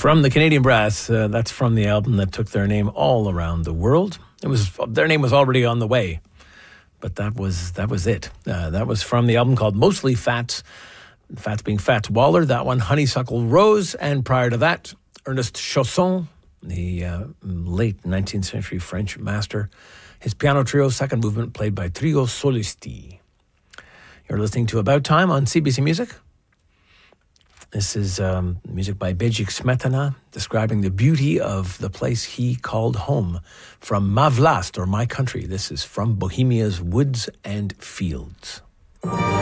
From the Canadian Brass, that's from the album that took their name all around the world. Their name was already on the way, but that was it. That was from the album called Mostly Fats. Fats being Fats Waller. That one, Honeysuckle Rose, and prior to that, Ernest Chausson, the late 19th century French master. His piano trio, second movement, played by Trio Solisti. You're listening to About Time on CBC Music. This is music by Bedřich Smetana, describing the beauty of the place he called home. From Ma Vlast, or My Country, this is From Bohemia's Woods and Fields.